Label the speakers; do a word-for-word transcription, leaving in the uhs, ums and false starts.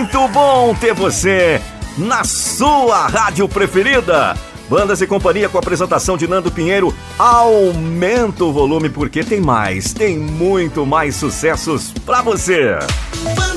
Speaker 1: muito bom ter você na sua rádio preferida. Bandas e Companhia com a apresentação de Nando Pinheiro. Aumenta o volume porque tem mais, tem muito mais sucessos pra você.